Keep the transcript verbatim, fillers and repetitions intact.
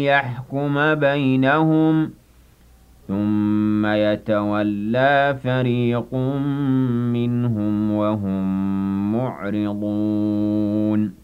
يَحْكُمَ بَيْنَهُمْ ثُمَّ يَتَوَلَّىٰ فَرِيقٌ مِّنْهُمْ وَهُم مُّعْرِضُونَ